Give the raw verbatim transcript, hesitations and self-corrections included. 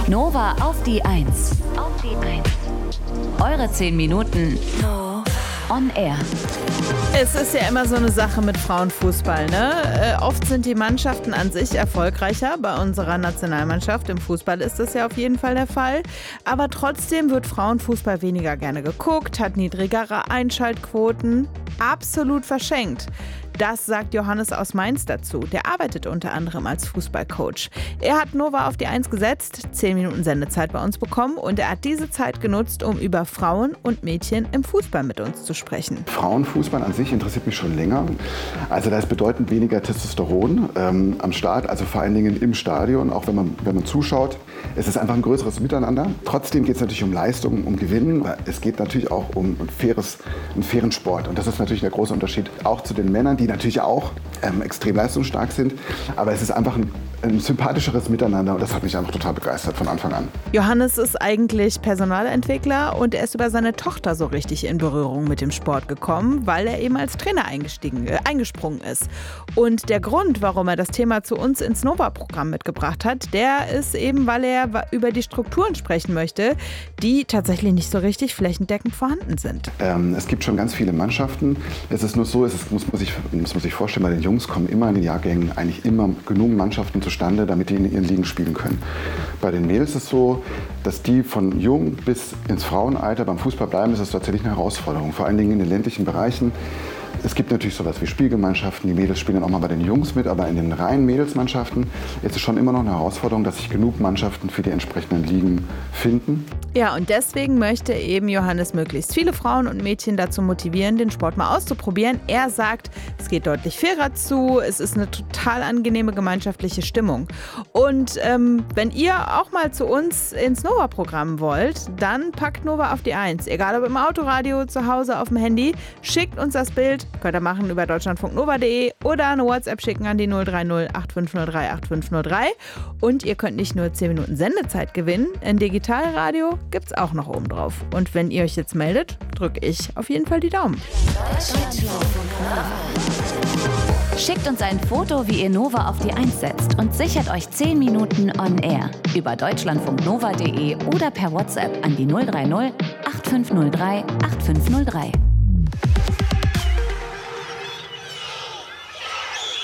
Nova auf die eins. Auf die eins. Eure zehn Minuten on air. Es ist ja immer so eine Sache mit Frauenfußball, ne? Äh, oft sind die Mannschaften an sich erfolgreicher. Bei unserer Nationalmannschaft im Fußball ist das ja auf jeden Fall der Fall. Aber trotzdem wird Frauenfußball weniger gerne geguckt, hat niedrigere Einschaltquoten. Absolut verschenkt. Das sagt Johannes aus Mainz dazu. Der arbeitet unter anderem als Fußballcoach. Er hat Nova auf die eins gesetzt, zehn Minuten Sendezeit bei uns bekommen und er hat diese Zeit genutzt, um über Frauen und Mädchen im Fußball mit uns zu sprechen. Frauenfußball an sich interessiert mich schon länger. Also da ist bedeutend weniger Testosteron ähm, am Start, also vor allen Dingen im Stadion, auch wenn man, wenn man zuschaut. Es ist einfach ein größeres Miteinander. Trotzdem geht es natürlich um Leistung, um Gewinnen. Es geht natürlich auch um ein faires, einen fairen Sport. Und das ist natürlich der große Unterschied auch zu den Männern, die natürlich auch ähm, extrem leistungsstark sind. Aber es ist einfach ein, ein sympathischeres Miteinander und das hat mich einfach total begeistert von Anfang an. Johannes ist eigentlich Personalentwickler und er ist über seine Tochter so richtig in Berührung mit dem Sport gekommen, weil er eben als Trainer eingestiegen, äh, eingesprungen ist. Und der Grund, warum er das Thema zu uns ins Nova-Programm mitgebracht hat, der ist eben, weil er über die Strukturen sprechen möchte, die tatsächlich nicht so richtig flächendeckend vorhanden sind. Ähm, es gibt schon ganz viele Mannschaften. Es ist nur so, es ist, muss, muss, ich, muss man sich vorstellen, bei den Jungs kommen immer in den Jahrgängen eigentlich immer genug Mannschaften zustande, damit die in ihren Ligen spielen können. Bei den Mädels ist es so, dass die von jung bis ins Frauenalter beim Fußball bleiben, ist das tatsächlich eine Herausforderung, vor allen Dingen in den ländlichen Bereichen. Es gibt natürlich sowas wie Spielgemeinschaften, die Mädels spielen dann auch mal bei den Jungs mit, aber in den reinen Mädelsmannschaften ist es schon immer noch eine Herausforderung, dass sich genug Mannschaften für die entsprechenden Ligen finden. Ja, und deswegen möchte eben Johannes möglichst viele Frauen und Mädchen dazu motivieren, den Sport mal auszuprobieren. Er sagt, es geht deutlich fairer zu, es ist eine total angenehme gemeinschaftliche Stimmung. Und ähm, wenn ihr auch mal zu uns ins Nova-Programm wollt, dann packt Nova auf die eins. Egal ob im Autoradio, zu Hause, auf dem Handy, schickt uns das Bild. Könnt ihr machen über deutschlandfunknova punkt de oder eine WhatsApp schicken an die null drei null acht fünf null drei acht fünf null drei. Und ihr könnt nicht nur zehn Minuten Sendezeit gewinnen, ein Digitalradio gibt's auch noch oben drauf. Und wenn ihr euch jetzt meldet, drücke ich auf jeden Fall die Daumen. Schickt uns ein Foto, wie ihr Nova auf die eins setzt und sichert euch zehn Minuten on air über deutschlandfunknova punkt de oder per WhatsApp an die null drei null acht fünf null drei acht fünf null drei.